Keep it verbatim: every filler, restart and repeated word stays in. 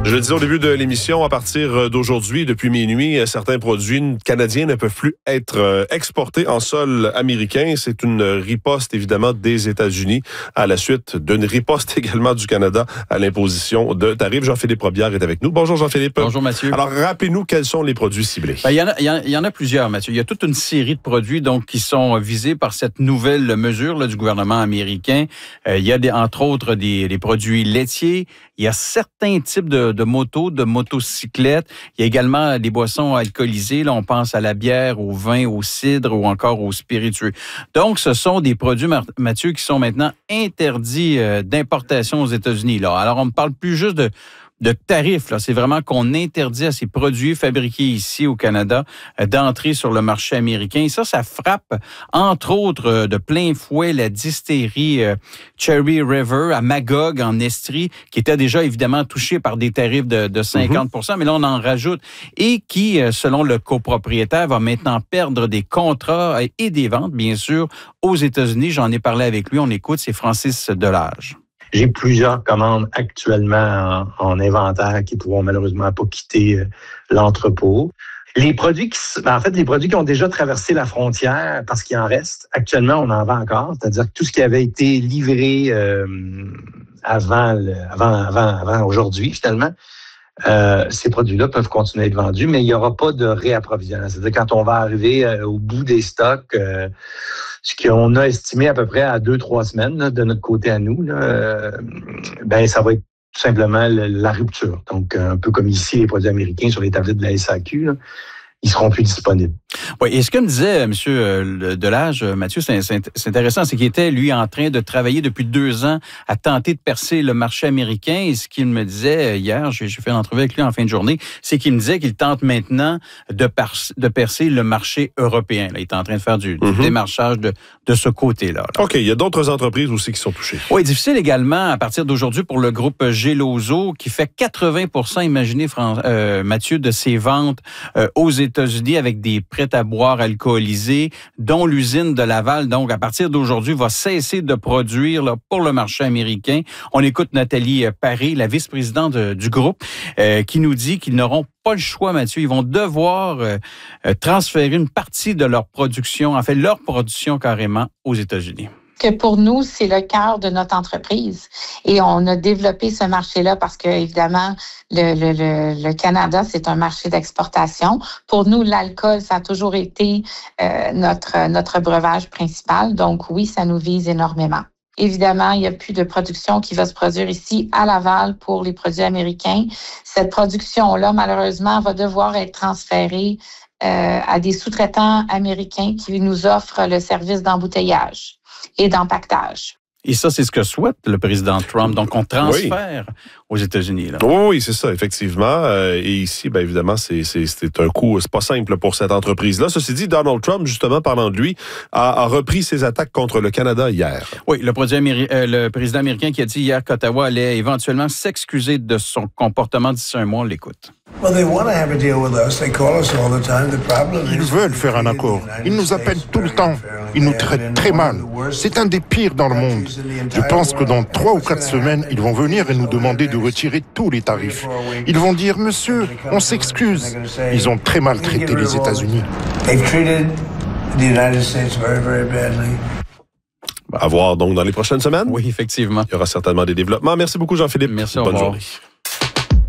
Je le disais au début de l'émission, à partir d'aujourd'hui, depuis minuit, certains produits canadiens ne peuvent plus être exportés en sol américain. C'est une riposte, évidemment, des États-Unis à la suite d'une riposte également du Canada à l'imposition de tarifs. Jean-Philippe Robillard est avec nous. Bonjour Jean-Philippe. Bonjour Mathieu. Alors, rappelez-nous quels sont les produits ciblés. Ben, il y en a, il y en, il y en a plusieurs, Mathieu. Il y a toute une série de produits donc qui sont visés par cette nouvelle mesure là, du gouvernement américain. Euh, il y a des, entre autres des, des produits laitiers. Il y a certains types de, de motos, de motocyclettes. Il y a également des boissons alcoolisées. Là, on pense à la bière, au vin, au cidre ou encore aux spiritueux. Donc, ce sont des produits, Mathieu, qui sont maintenant interdits euh, d'importation aux États-Unis. Là. Alors, on ne parle plus juste de de tarifs. Là. C'est vraiment qu'on interdit à ces produits fabriqués ici au Canada euh, d'entrer sur le marché américain. Et ça, ça frappe, entre autres, euh, de plein fouet la distillerie euh, Cherry River à Magog, en Estrie, qui était déjà évidemment touchée par des tarifs de, de cinquante pour cent, mm-hmm. mais là, on en rajoute. Et qui, euh, selon le copropriétaire, va maintenant perdre des contrats et des ventes, bien sûr, aux États-Unis. J'en ai parlé avec lui. On écoute, c'est Francis Delage. J'ai plusieurs commandes actuellement en, en inventaire qui ne pourront malheureusement pas quitter euh, l'entrepôt. Les produits qui, ben en fait, les produits qui ont déjà traversé la frontière, parce qu'il en reste, actuellement, on en vend encore. C'est-à-dire que tout ce qui avait été livré euh, avant, le, avant, avant, avant aujourd'hui, finalement, euh, ces produits-là peuvent continuer à être vendus, mais il n'y aura pas de réapprovisionnement. C'est-à-dire quand on va arriver euh, au bout des stocks, euh, ce qu'on a estimé à peu près à deux, trois semaines là, de notre côté à nous, là, euh, ben ça va être tout simplement le, la rupture. Donc, un peu comme ici, les produits américains sur les tablettes de la S A Q, là, ils seront plus disponibles. Oui, et ce que me disait M. Delage, Mathieu, c'est, c'est, c'est intéressant, c'est qu'il était, lui, en train de travailler depuis deux ans à tenter de percer le marché américain. Et ce qu'il me disait hier, j'ai, j'ai fait une entrevue avec lui en fin de journée, c'est qu'il me disait qu'il tente maintenant de, par, de percer le marché européen. Là, il est en train de faire du, mm-hmm. du démarchage de, de ce côté-là. Là. OK, il y a d'autres entreprises aussi qui sont touchées. Oui, difficile également à partir d'aujourd'hui pour le groupe Geloso, qui fait quatre-vingts pour cent, imaginez, Fran- euh, Mathieu, de ses ventes euh, aux États-Unis. États-Unis avec des prêts à boire alcoolisés, dont l'usine de Laval, donc à partir d'aujourd'hui, va cesser de produire là, pour le marché américain. On écoute Nathalie Paré, la vice-présidente de, du groupe, euh, qui nous dit qu'ils n'auront pas le choix, Mathieu. Ils vont devoir euh, transférer une partie de leur production, en fait leur production carrément, aux États-Unis. Que pour nous, c'est le cœur de notre entreprise. Et on a développé ce marché-là parce que, évidemment, le, le, le, le Canada, c'est un marché d'exportation. Pour nous, l'alcool, ça a toujours été euh, notre, notre breuvage principal. Donc, oui, ça nous vise énormément. Évidemment, il n'y a plus de production qui va se produire ici à Laval pour les produits américains. Cette production-là, malheureusement, va devoir être transférée euh, à des sous-traitants américains qui nous offrent le service d'embouteillage et d'empaquetage. Et ça, c'est ce que souhaite le président Trump. Donc, on transfère oui. aux États-Unis. Là. Oui, oui, c'est ça, effectivement. Euh, et ici, bien évidemment, c'est, c'est, c'est un coup, c'est pas simple pour cette entreprise-là. Ceci dit, Donald Trump, justement, parlant de lui, a, a repris ses attaques contre le Canada hier. Oui, le, produit améri- euh, le président américain qui a dit hier qu'Ottawa allait éventuellement s'excuser de son comportement d'ici un mois. On l'écoute. Ils veulent faire un accord. Ils nous appellent tout le temps. Ils nous traitent très mal. C'est un des pires dans le monde. Je pense que dans trois ou quatre semaines, ils vont venir et nous demander de retirer tous les tarifs. Ils vont dire, monsieur, on s'excuse. Ils ont très mal traité les États-Unis. À voir donc dans les prochaines semaines. Oui, effectivement. Il y aura certainement des développements. Merci beaucoup, Jean-Philippe. Merci, Bonne au revoir. journée.